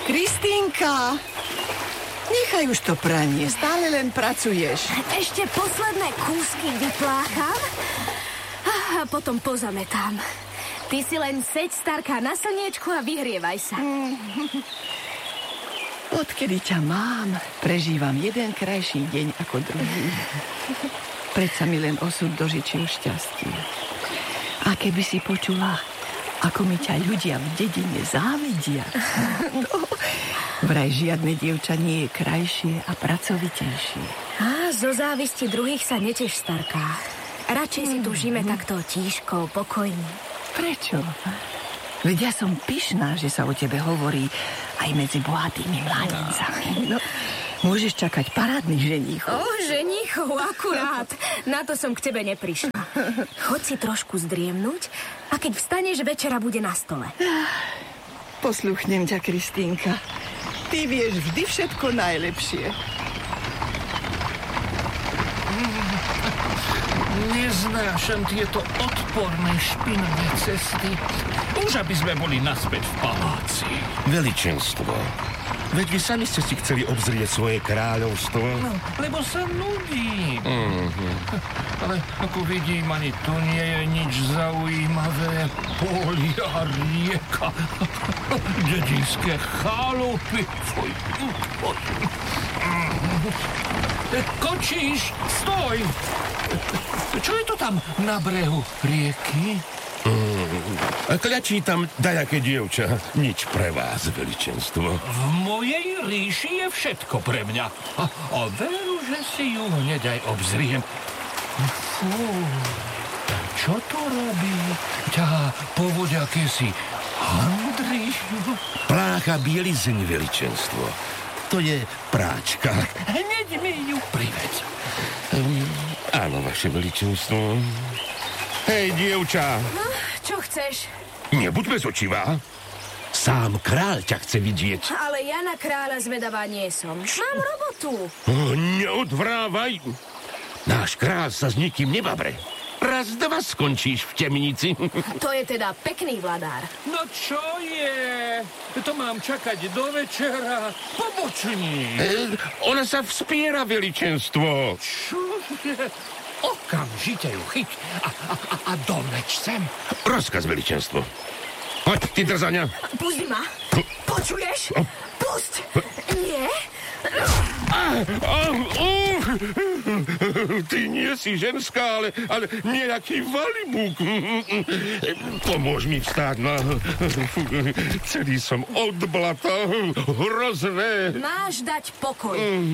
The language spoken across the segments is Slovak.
Kristínka, nechaj už to pranie, stále len pracuješ. Ešte posledné kúsky vyplácham a potom pozametám. Ty si len seď, starka, na slniečku a vyhrievaj sa. Odkedy ťa mám, prežívam jeden krajší deň ako druhý. Predsa mi len osud dožičil šťastie. A keby si počula, ako mi ťa ľudia v dedine závidia. No, vraj žiadne dievča nie je krajšie a pracovitejšie. A zo závisti druhých sa neteš, starka. Radšej si tu žijeme takto tížko, pokojne. Prečo? Veď ja som pyšná, že sa o tebe hovorí aj medzi bohatými mládencami. No, môžeš čakať parádnych ženíchov. Ženíchov, akurát. Na to som k tebe neprišla. Choď si trošku zdriemnúť a keď vstaneš, večera bude na stole. Posluchnem ťa, Kristínka. Ty vieš vždy všetko najlepšie. Neznášam tieto odporné špinavé cesty. Už aby sme boli naspäť v paláci. Veličenstvo, veď vy sami ste si chceli obzrieť svoje kráľovstvo. No, lebo sa nudí. Ale ako vidím, ani tu nie je nič zaujímavé. Polia, rieka, dedinské chalupy. Kočíš, stoj! Čo je to tam na brehu rieky? Kľačí tam dajaké dievča. Nič pre vás, veličenstvo. V mojej ríši je všetko pre mňa. A veru, že si ju hneď aj obzriem. Fú, čo to robí? Ťahá po vode akési handry. Plácha bielizeň, veličenstvo. To je práčka. Hneď mi ju priveď. Áno, vaše veličenstvo. Hej, dievča. No, čo chceš? Nebuď bezočivá. Sám kráľ ťa chce vidieť. Ale ja na kráľa zvedavá nie som. Mám robotu. Neodvrávaj. Náš kráľ sa s nikým nebabre. Raz, dva skončíš v temnici. To je teda pekný vladár. No čo je? To mám čakať do večera. Pobočník. Ona sa vspiera, veličenstvo. Čo je? Okamžite ju chyť a domeč sem. Rozkaz, veličenstvo. Poď, ty drzania. Pusti ma. Počuješ? Pusť. Nie? Ty nie si ženská, ale nejaký valibúk. Pomôž mi vstáť, no. Celý som od blata. Hrozné. Máš dať pokoj.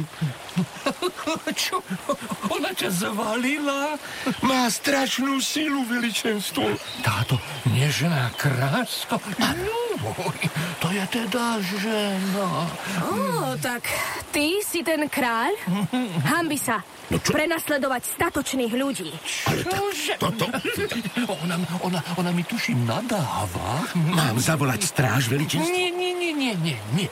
Čo? Ona ťa zavalila? Má strašnú silu, veličenstvo. Táto nežná kráska? To je teda žena. Tak ty si ten kráľ? Hanbi sa. No čo? Prenasledovať statočných ľudí. Ale toto... Ona mi tuším nadáva. Mám zavolať stráž, veličenstvo? Nie.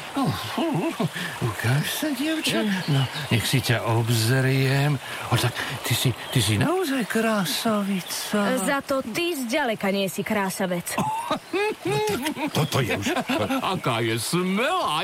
Ukáž sa, dievča. No, nech si ťa obzriem. Tak ty si naozaj krásavica. Za to ty zďaleka nie si krásavec. Toto je už... Aká je smelá.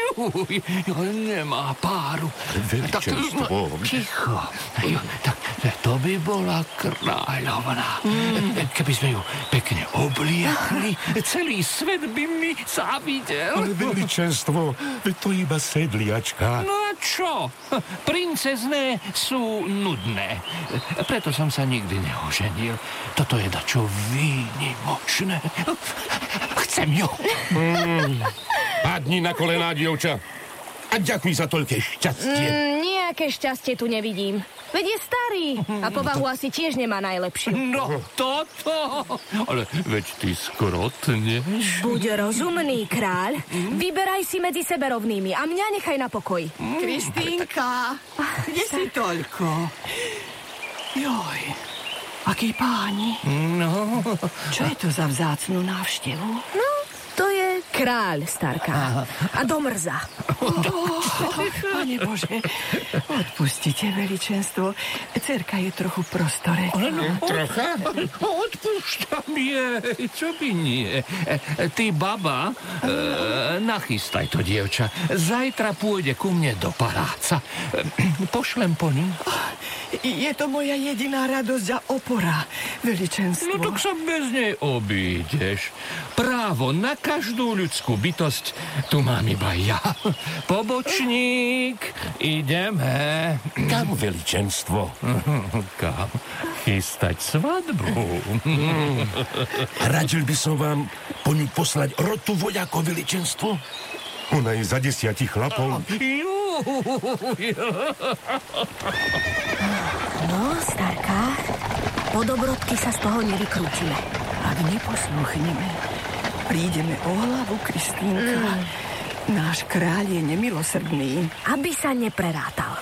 Nemá páru. Veličenstvo. Ticho. Tak to by bola kráľovna. Keby sme ju pekne obliekli, celý svet by mi závidel. Ale veličenstvo, to iba sedliačka. No a čo? Princezné sú nudné. Preto som sa nikdy neoženil. Toto je dačo výnimočné. Chcem ju. Padni na kolená, dievča. A ďakuj za toľké šťastie. Nejaké šťastie tu nevidím. Veď je starý a povahu asi tiež nemá najlepšiu. No, toto. Ale veď ty skrotneš. Buď rozumný, kráľ. Vyberaj si medzi sebe rovnými a mňa nechaj na pokoji. Kristínka, kde si toľko? Joj, akí páni. No. Čo je to za vzácnu návštevu? No, to je kráľ, starka. A do mrza. Pane Bože, odpustite, veličenstvo. Cerka je trochu prostore. Trocha? Odpúšťam jej, čo by nie. Ty, baba, nachystaj to, dievča. Zajtra pôjde ku mne do paláca. Pošlem po ňu. Je to moja jediná radosť a opora, veličenstvo. No tak sa bez nej obídeš. Právo na každú ľudskú bytosť tu mám iba ja. Pobočník, ideme. Kam, veličenstvo? Kam? Chystať svadbu. Radil by som vám po ňu poslať rotu vojakov, veličenstvo. Ona je za 10 chlapov. No, starka, po dobrodky sa z toho nevykrútime. Ak neposluchneme, prídeme o hlavu, Kristínka. Náš kráľ je nemilosrdný. Aby sa neprerátal.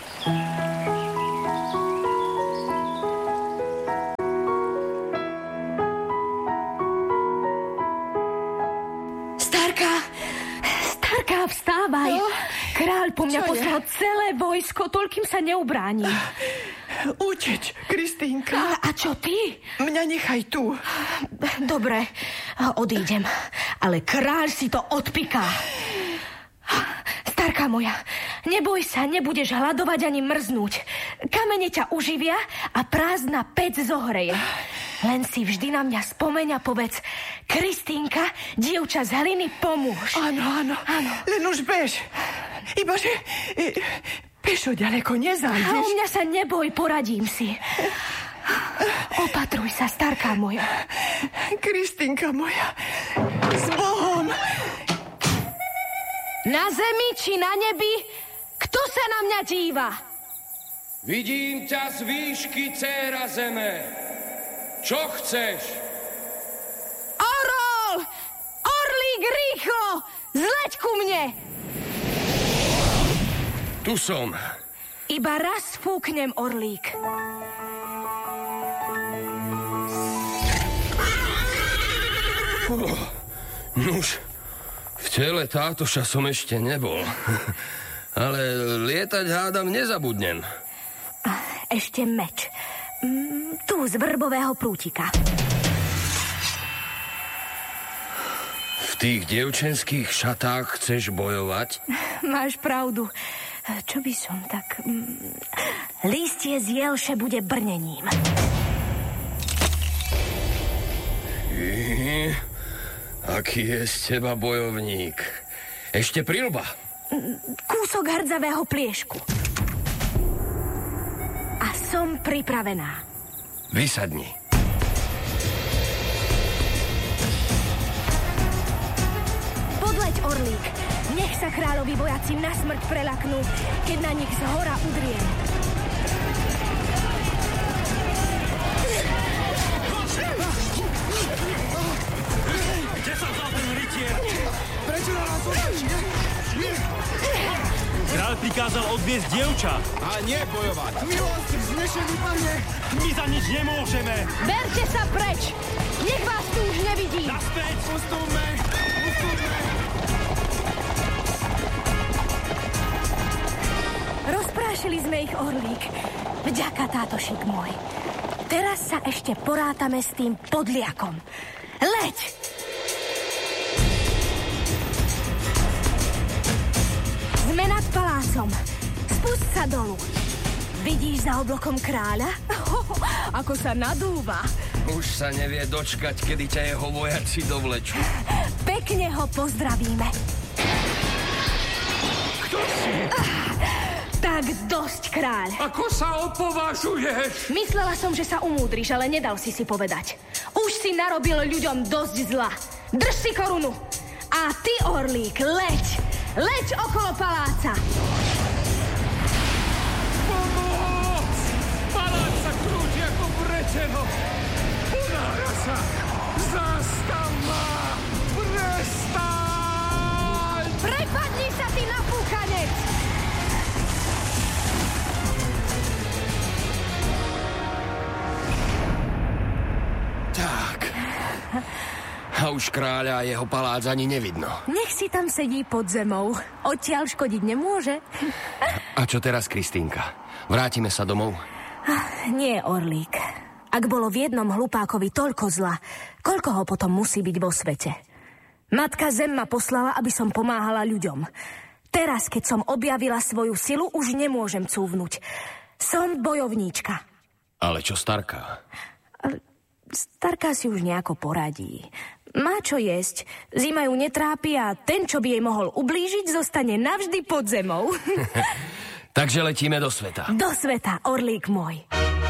Starka, vstávaj. Kráľ po mňa poslal celé vojsko, toľkým sa neubránim. Uteč, Kristínka. A čo ty? Mňa nechaj tu. Dobre, odídem. Ale kráľ si to odpiká. Starka moja, neboj sa, nebudeš hladovať ani mrznúť. Kamene ťa uživia a prázdna pec zohreje. Len si vždy na mňa spomeň a povedz: Kristínka, dievča z hliny, pomôž. Áno. Len už bež. Ibaže pešo ďaleko nezájdeš. A o mňa sa neboj, poradím si. Opatruj sa, starka moja. Kristínka moja, s Bohom. Na zemi či na nebi, kto sa na mňa díva? Vidím ťa z výšky, dcéra zeme. Čo chceš? Orol! Orlík, rýchlo! Zleď ku mne! Tu som. Iba raz fúknem, orlík. Nuž, v tele tátoša som ešte nebol. Ale lietať hádam nezabudnem. Ešte meč. Tu z vrbového prútika. V tých dievčenských šatách chceš bojovať? Máš pravdu. Čo by som tak... Lístie z jelše bude brnením. Aký je z teba bojovník. Ešte prilba. Kúsok hrdzavého pliešku. A som pripravená. Vysadni. Podleď, orlík. Nech sa kráľovi vojaci na smrť prelaknú, keď na nich zhora udriem. Kde sa vzal ten rytier? Prečo na nás otočíte? Kráľ prikázal odviesť dievča. A nie bojovať. Milosť, vznešený pane. My za nič nemôžeme. Berte sa preč! Nech vás tu už nevidí! Naspäť! Ustúpme. Rozprášili sme ich, orlík. Vďaka, tátošik môj. Teraz sa ešte porátame s tým podliakom. Leď! Sme nad palácom. Spust sa dolu. Vidíš za oblokom kráľa? Ako sa nadúva. Už sa nevie dočkať, kedy ťa jeho vojaci dovlečú. Pekne ho pozdravíme. Kto si? Tak dosť, kráľ. Ako sa opovažuješ? Myslela som, že sa umúdriš, ale nedal si povedať. Už si narobil ľuďom dosť zla. Drž si korunu. A ty, orlík, leď. Leď okolo paláca. Pomoc! Palác sa krúti ako vreteno. Unára sa. Zastav ma. Prestaň! Prepadni sa, ty napúkanec. Tak. A už kráľa a jeho palác ani nevidno. Nech si tam sedí pod zemou. Odtiaľ škodiť nemôže. A čo teraz, Kristínka? Vrátime sa domov? Nie, Orlík. Ak bolo v jednom hlupákovi toľko zla, koľko ho potom musí byť vo svete? Matka Zem ma poslala, aby som pomáhala ľuďom. Teraz, keď som objavila svoju silu, už nemôžem cúvnuť. Som bojovníčka. Ale čo starka? Starka si už nejako poradí. Má čo jesť, zima ju netrápi a ten, čo by jej mohol ublížiť, zostane navždy pod zemou. Takže letíme do sveta. Do sveta, Orlík môj.